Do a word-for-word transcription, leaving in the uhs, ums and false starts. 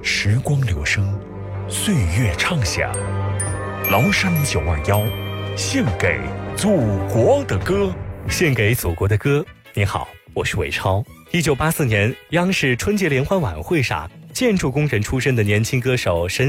时光流声，岁月畅想。崂山九二幺，献给祖国的歌， 献给祖国的歌。你好，我是伟超。一九八四年，央视春节联欢晚会上，建筑工人出身的年轻歌手申